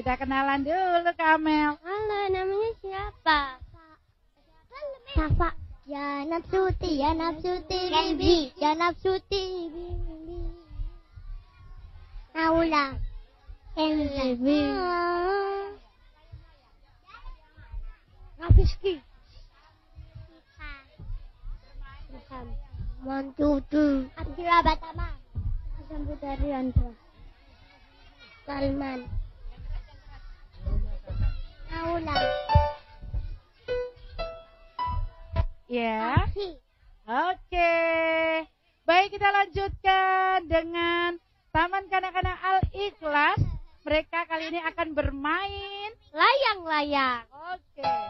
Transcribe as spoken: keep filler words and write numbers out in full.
Kita kenalan dulu Kamel. Halo, namanya siapa? Safa. Ya nafsuti, ya nafsuti, bibi. Ya nafsuti, bibi. Naula. Kenzi. Rafiski. Mantutu. Abdullah Batama. Sampai dari Andra. Salman. Naula. Ya. Oke. Baik, kita lanjutkan dengan Taman Kanak-kanak Al-Ikhlas. Mereka kali ini akan bermain Layang-layang. Oke.